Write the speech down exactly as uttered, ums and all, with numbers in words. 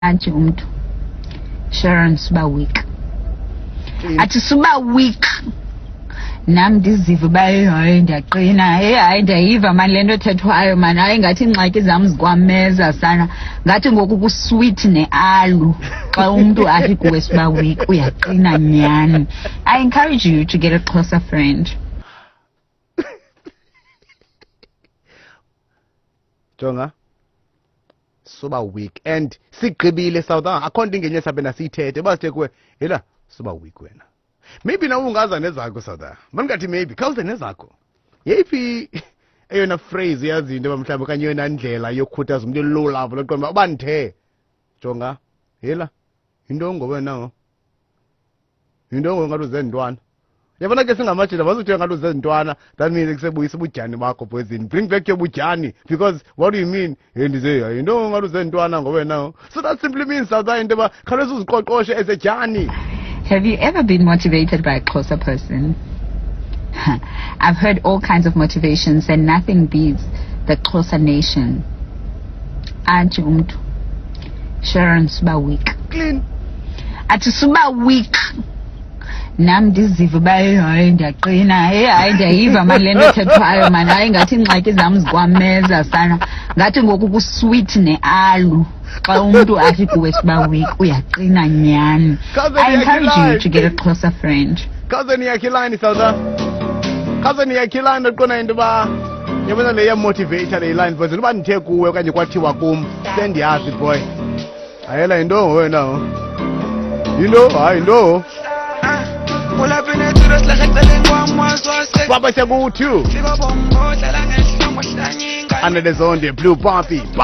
Anti umuntu Sharon suba weak athi suba weak nami ndiziva baye hayi ndiyaqina hey hayi ndiyiva manje lento ethethwayo man hayi ngathi ingxaki zami zikwameza sana ngathi ngoku ku sweet nealu xa umuntu athi kuwe suba weak uyaqina nyani. I encourage you to get a closer friend. Jonga suba weak and sigqibile South Africa akho nto ingenye sabena siyithethe basithe kuwe yela suba weak wena maybe nawe ungaza nezakho South Africa mangathi maybe khawuze nezakho yeyiphi eyona phrase yazi into mhlawumbe kanye yona ndlela yokukhuthaza umuntu low love loqomba ubanthe Jonga yela into ngowena into ngongathi uzendwana yabona ke singamajila bazothi ngathi uzendwana that means kusebuyisa ubujani bakho boyzini bring back your bujani because what do you mean yendize into ngathi uzendwana ngowena so that simply means South Africa into ba khawuleza uziqoqoshe as a journey. Have you ever been motivated by a closer person? I've heard all kinds of motivations and nothing beats the closer nation. Anti umuntu Sharon suba weak Clean athi suba weak nami ndiziva baye hayi ndiyaqina hey hayi ndiyiva manje lento ethethwayo man hayi ngathi ingxaki zami zikwameza sana ngathi ngoku ku sweet nealu xa umuntu athi kuwe suba weak uyaqina nyani. I encourage you to get a closer friend. Cousin yakilani South Africa cousin yakilani oqona into ba yabona le motivator le line because uba ndithe kuwe okanye kwathiwa kum sendiyazi boy ayela into wena you know hayi ndo Papa Sabu too. Under the zone, the blue bumpy.